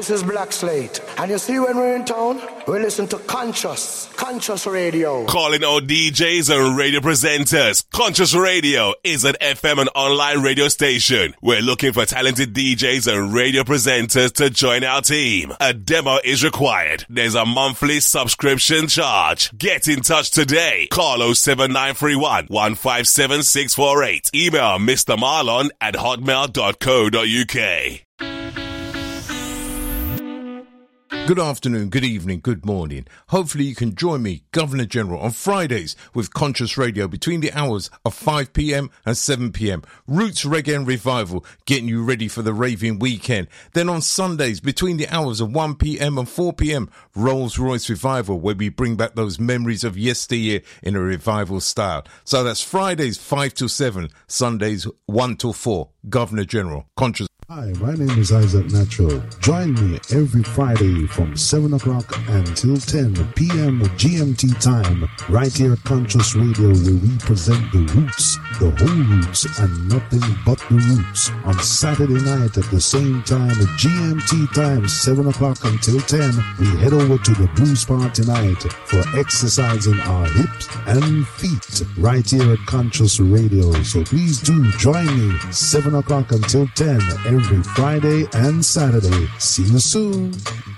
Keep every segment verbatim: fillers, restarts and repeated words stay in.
This is Black Slate. And you see when we're in town, we listen to Conscious, Conscious Radio. Calling all D Js and radio presenters. Conscious Radio is an F M and online radio station. We're looking for talented D Js and radio presenters to join our team. A demo is required. There's a monthly subscription charge. Get in touch today. Call oh seven nine three one, one five seven six four eight. Email Mister Marlon at hotmail dot co dot uk. Good afternoon, good evening, good morning. Hopefully you can join me, Governor General, on Fridays with Conscious Radio between the hours of five p.m. and seven p.m. Roots Reggae and Revival, getting you ready for the raving weekend. Then on Sundays between the hours of one p.m. and four p.m. Rolls Royce Revival, where we bring back those memories of yesteryear in a revival style. So that's Fridays five till seven, Sundays one till four. Governor General, Conscious. Hi, my name is Isaac Natural. Join me every Friday from seven o'clock until ten p.m. G M T time, right here at Conscious Radio, where we present the roots, the whole roots, and nothing but the roots. On Saturday night at the same time, G M T time, seven o'clock until ten, we head over to the Blues Party night for exercising our hips and feet, right here at Conscious Radio. So please do join me, seven o'clock until ten, every Every Friday and Saturday. See you soon.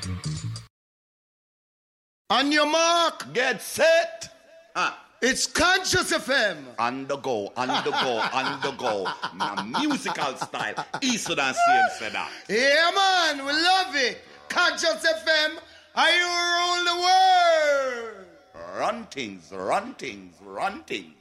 On your mark. Get set. Ah, it's Conscious F M. On the go, on the go, on the go. My musical style. Eastern and C M said that. Yeah, man. We love it. Conscious F M. Are you rule the world? Run things, run things, run things.